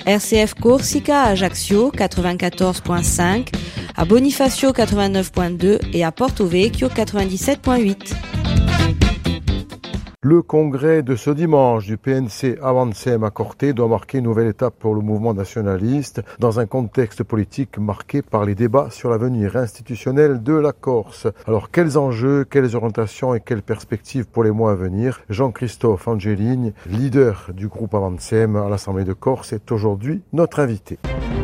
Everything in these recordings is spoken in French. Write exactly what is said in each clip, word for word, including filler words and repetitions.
R C F Corsica à Ajaccio quatre-vingt-quatorze virgule cinq, à Bonifacio quatre-vingt-neuf virgule deux et à Porto Vecchio quatre-vingt-dix-sept virgule huit. Le congrès de ce dimanche du P N C Avancem à Corte doit marquer une nouvelle étape pour le mouvement nationaliste dans un contexte politique marqué par les débats sur l'avenir institutionnel de la Corse. Alors quels enjeux, quelles orientations et quelles perspectives pour les mois à venir? Jean-Christophe Angelini, leader du groupe Avancem à l'Assemblée de Corse, est aujourd'hui notre invité.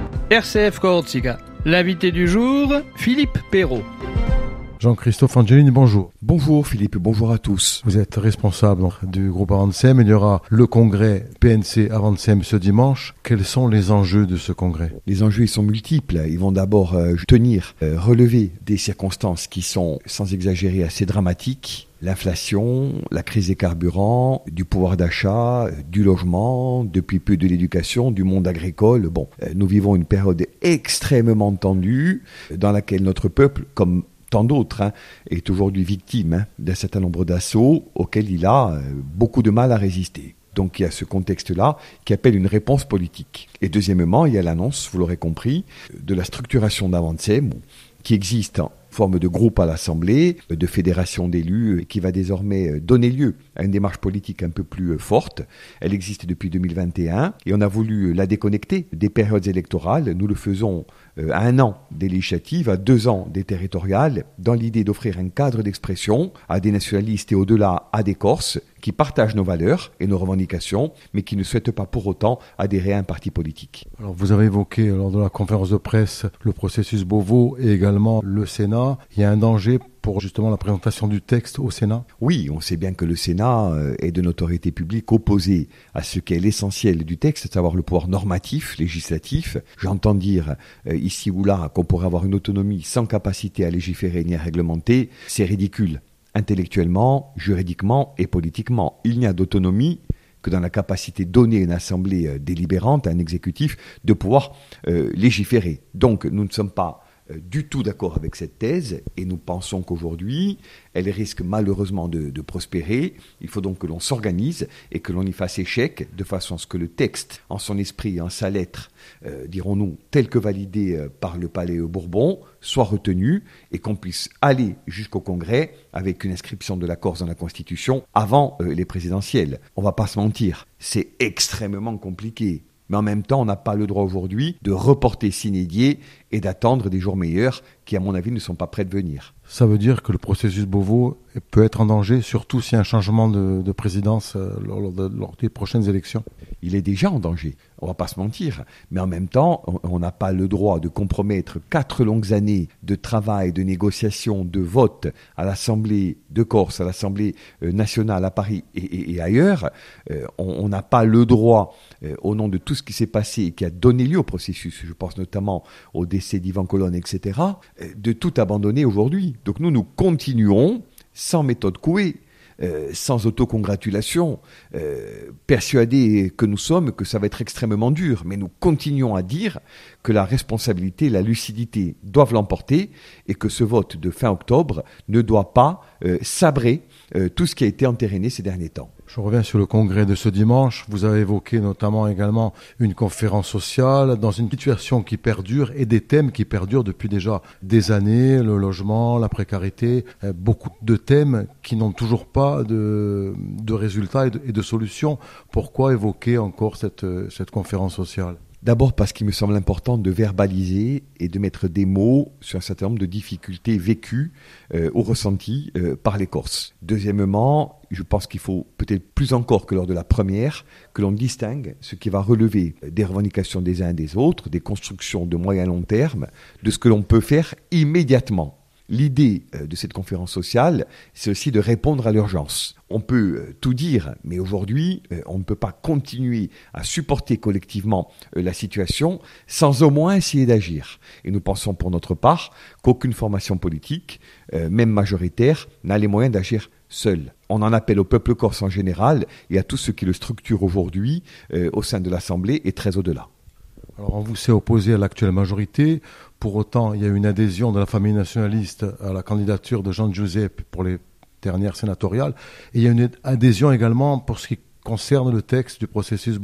R C F Corsica, l'invité du jour, Philippe Perrault. Jean-Christophe Angelini, bonjour. Bonjour Philippe, bonjour à tous. Vous êtes responsable du groupe Avancem. Il y aura le congrès P N C Avancem ce dimanche. Quels sont les enjeux de ce congrès? Les enjeux ils sont multiples. Ils vont d'abord euh, tenir, euh, relever des circonstances qui sont, sans exagérer, assez dramatiques. L'inflation, la crise des carburants, du pouvoir d'achat, du logement, depuis peu de l'éducation, du monde agricole. Bon, euh, nous vivons une période extrêmement tendue dans laquelle notre peuple, comme tant d'autres, hein, est aujourd'hui victime hein, d'un certain nombre d'assauts auxquels il a euh, beaucoup de mal à résister. Donc il y a ce contexte-là qui appelle une réponse politique. Et deuxièmement, il y a l'annonce, vous l'aurez compris, de la structuration d'Avancem, qui existe en forme de groupe à l'Assemblée, de fédération d'élus, qui va désormais donner lieu à une démarche politique un peu plus forte. Elle existe depuis deux mille vingt et un et on a voulu la déconnecter des périodes électorales. Nous le faisons à un an des législatives, à deux ans des territoriales, dans l'idée d'offrir un cadre d'expression à des nationalistes et au-delà à des Corses qui partagent nos valeurs et nos revendications, mais qui ne souhaitent pas pour autant adhérer à un parti politique. Alors vous avez évoqué lors de la conférence de presse le processus Beauvau et également le Sénat. Il y a un danger pour justement la présentation du texte au Sénat? Oui, on sait bien que le Sénat est de notoriété publique opposé à ce qu'est l'essentiel du texte, à savoir le pouvoir normatif, législatif. J'entends dire euh, ici ou là qu'on pourrait avoir une autonomie sans capacité à légiférer ni à réglementer. C'est ridicule. Intellectuellement, juridiquement et politiquement. Il n'y a d'autonomie que dans la capacité donnée à une assemblée euh, délibérante, à un exécutif, de pouvoir euh, légiférer. Donc nous ne sommes pas du tout d'accord avec cette thèse et nous pensons qu'aujourd'hui, elle risque malheureusement de, de prospérer. Il faut donc que l'on s'organise et que l'on y fasse échec de façon à ce que le texte, en son esprit et en sa lettre, euh, dirons-nous, tel que validé euh, par le Palais Bourbon, soit retenu et qu'on puisse aller jusqu'au Congrès avec une inscription de la Corse dans la Constitution avant euh, les présidentielles. On ne va pas se mentir, c'est extrêmement compliqué. Mais en même temps, on n'a pas le droit aujourd'hui de reporter sine die et d'attendre des jours meilleurs qui, à mon avis, ne sont pas prêts de venir. Ça veut dire que le processus Beauvau peut être en danger, surtout s'il y a un changement de, de présidence euh, lors, de, lors des prochaines élections? Il est déjà en danger, on ne va pas se mentir. Mais en même temps, on n'a pas le droit de compromettre quatre longues années de travail, de négociation, de vote à l'Assemblée de Corse, à l'Assemblée nationale à Paris et, et, et ailleurs. Euh, on n'a pas le droit, euh, au nom de tout ce qui s'est passé et qui a donné lieu au processus, je pense notamment au décès d'Ivan Colonne, et cetera, euh, de tout abandonner aujourd'hui. Donc nous, nous continuons sans méthode couée, euh, sans autocongratulation, euh, persuadés que nous sommes que ça va être extrêmement dur. Mais nous continuons à dire que la responsabilité, la lucidité doivent l'emporter et que ce vote de fin octobre ne doit pas euh, sabrer euh, tout ce qui a été entériné ces derniers temps. Je reviens sur le congrès de ce dimanche. Vous avez évoqué notamment également une conférence sociale dans une situation qui perdure et des thèmes qui perdurent depuis déjà des années, le logement, la précarité, beaucoup de thèmes qui n'ont toujours pas de, de résultats et de, et de solutions. Pourquoi évoquer encore cette, cette conférence sociale ? D'abord parce qu'il me semble important de verbaliser et de mettre des mots sur un certain nombre de difficultés vécues euh, ou ressenties euh, par les Corses. Deuxièmement, je pense qu'il faut peut-être plus encore que lors de la première, que l'on distingue ce qui va relever des revendications des uns et des autres, des constructions de moyen long terme, de ce que l'on peut faire immédiatement. L'idée de cette conférence sociale, c'est aussi de répondre à l'urgence. On peut tout dire, mais aujourd'hui, on ne peut pas continuer à supporter collectivement la situation sans au moins essayer d'agir. Et nous pensons pour notre part qu'aucune formation politique, même majoritaire, n'a les moyens d'agir seule. On en appelle au peuple corse en général et à tous ceux qui le structurent aujourd'hui au sein de l'Assemblée et très au-delà. Alors on vous s'est opposé à l'actuelle majorité. Pour autant, il y a eu une adhésion de la famille nationaliste à la candidature de Jean Giuseppe pour les dernières sénatoriales. Et il y a une adhésion également pour ce qui concerne le texte du processus Beauvau.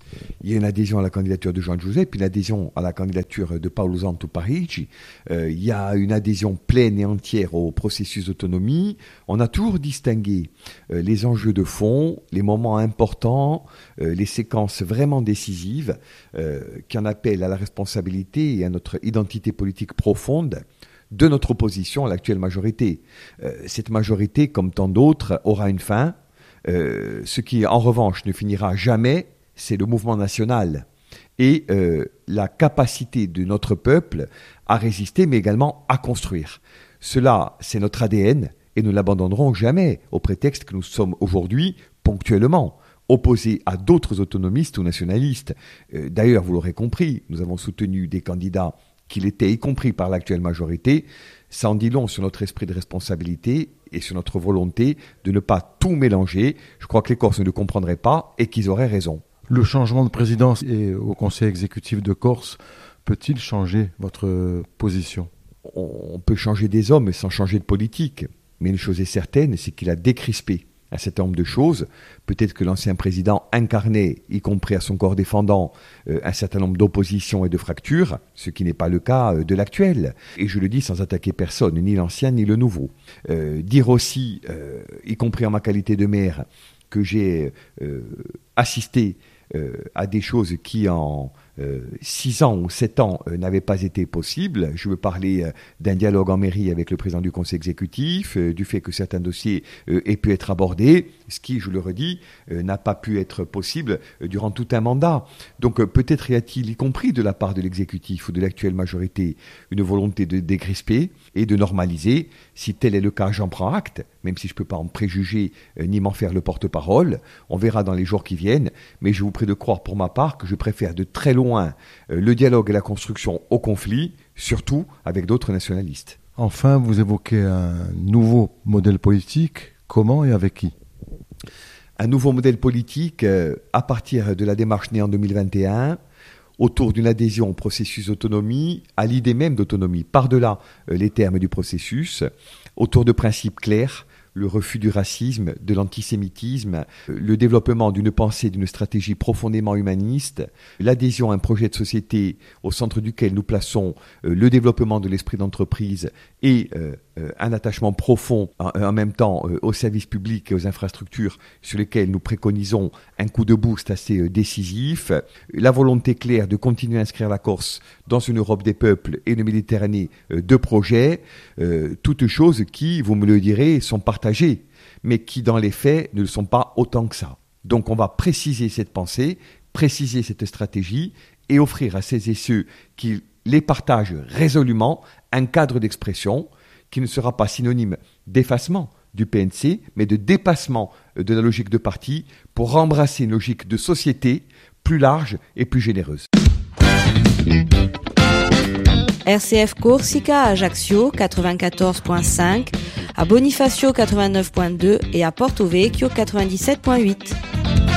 Il y a une adhésion à la candidature de Jean Giuseppe, une adhésion à la candidature de Paolo Santo Parigi. Euh, il y a une adhésion pleine et entière au processus d'autonomie. On a toujours distingué euh, les enjeux de fond, les moments importants, euh, les séquences vraiment décisives euh, qui en appellent à la responsabilité et à notre identité politique profonde de notre opposition à l'actuelle majorité. Euh, cette majorité, comme tant d'autres, aura une fin. Euh, ce qui, en revanche, ne finira jamais, c'est le mouvement national et euh, la capacité de notre peuple à résister, mais également à construire. Cela, c'est notre A D N et nous ne l'abandonnerons jamais au prétexte que nous sommes aujourd'hui, ponctuellement, opposés à d'autres autonomistes ou nationalistes. Euh, d'ailleurs, vous l'aurez compris, nous avons soutenu des candidats qui l'étaient, y compris par l'actuelle majorité. Ça en dit long sur notre esprit de responsabilité et sur notre volonté de ne pas tout mélanger. Je crois que les Corses ne le comprendraient pas et qu'ils auraient raison. Le changement de présidence et au Conseil exécutif de Corse peut-il changer votre position ? On peut changer des hommes sans changer de politique. Mais une chose est certaine, c'est qu'il a décrispé un certain nombre de choses. Peut-être que l'ancien président incarnait, y compris à son corps défendant, euh, un certain nombre d'oppositions et de fractures, ce qui n'est pas le cas euh, de l'actuel. Et je le dis sans attaquer personne, ni l'ancien ni le nouveau. Euh, dire aussi, euh, y compris en ma qualité de maire, que j'ai euh, assisté euh, à des choses qui en euh, six ans ou sept ans euh, n'avaient pas été possibles. Je veux parler euh, d'un dialogue en mairie avec le président du conseil exécutif, euh, du fait que certains dossiers euh, aient pu être abordés, ce qui, je le redis, euh, n'a pas pu être possible euh, durant tout un mandat. Donc euh, peut-être y a-t-il, y compris de la part de l'exécutif ou de l'actuelle majorité, une volonté de décrisper et de normaliser. Si tel est le cas, j'en prends acte, même si je ne peux pas en préjuger euh, ni m'en faire le porte-parole. On verra dans les jours qui viennent, mais je vous prie de croire pour ma part que je préfère de très loin euh, le dialogue et la construction au conflit, surtout avec d'autres nationalistes. Enfin, vous évoquez un nouveau modèle politique. Comment et avec qui ? Un nouveau modèle politique euh, à partir de la démarche née en deux mille vingt et un, autour d'une adhésion au processus d'autonomie, à l'idée même d'autonomie, par-delà euh, les termes du processus, autour de principes clairs, le refus du racisme, de l'antisémitisme, le développement d'une pensée, d'une stratégie profondément humaniste, l'adhésion à un projet de société au centre duquel nous plaçons euh, le développement de l'esprit d'entreprise et euh, euh, un attachement profond en, en même temps euh, aux services publics et aux infrastructures sur lesquels nous préconisons un coup de boost assez euh, décisif, la volonté claire de continuer à inscrire la Corse dans une Europe des peuples et une Méditerranée euh, de projets, euh, toutes choses qui, vous me le direz, sont partagées, mais qui dans les faits ne le sont pas autant que ça. Donc on va préciser cette pensée, préciser cette stratégie et offrir à celles et ceux qui les partagent résolument un cadre d'expression qui ne sera pas synonyme d'effacement du P N C, mais de dépassement de la logique de parti pour embrasser une logique de société plus large et plus généreuse. R C F Corsica à Ajaccio quatre-vingt-quatorze virgule cinq, à Bonifacio quatre-vingt-neuf virgule deux et à Porto Vecchio quatre-vingt-dix-sept virgule huit.